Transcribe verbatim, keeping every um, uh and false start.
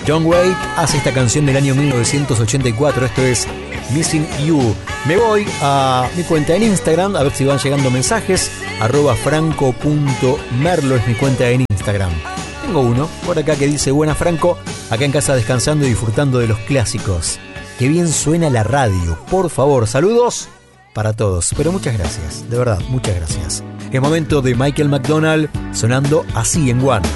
John Wayne hace esta canción del año mil novecientos ochenta y cuatro. Esto es Missing You. Me voy a mi cuenta en Instagram a ver si van llegando mensajes. Arroba franco punto merlo es mi cuenta en Instagram. Tengo uno por acá que dice: buena Franco, acá en casa descansando y disfrutando de los clásicos. Qué bien suena la radio, por favor, saludos para todos. Pero muchas gracias, de verdad, muchas gracias. Es momento de Michael McDonald sonando así en One.